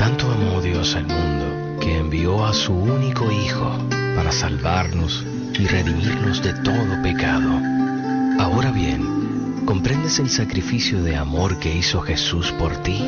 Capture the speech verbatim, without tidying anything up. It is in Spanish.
tanto amó Dios al mundo que envió a su único Hijo para salvarnos y redimirnos de todo pecado. Ahora bien, ¿comprendes el sacrificio de amor que hizo Jesús por ti?